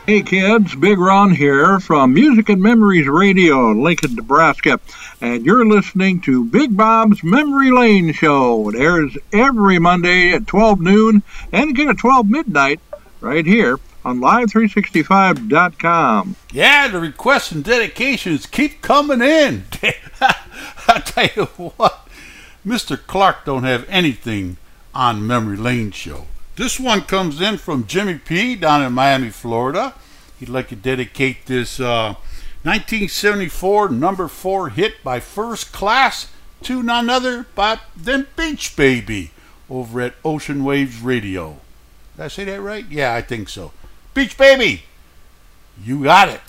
Hey kids, Big Ron here from Music and Memories Radio in Lincoln, Nebraska, and you're listening to Big Bob's Memory Lane Show. It airs every Monday at 12 noon and again at 12 midnight right here on Live365.com. Yeah, the requests and dedications keep coming in. I tell you what, Mr. Clark don't have anything on Memory Lane Show. This one comes in from Jimmy P. down in Miami, Florida. He'd like to dedicate this 1974 number 4 hit by First Class to none other but them Beach Baby over at Ocean Waves Radio. Did I say that right? Yeah, I think so. Beach Baby, you got it.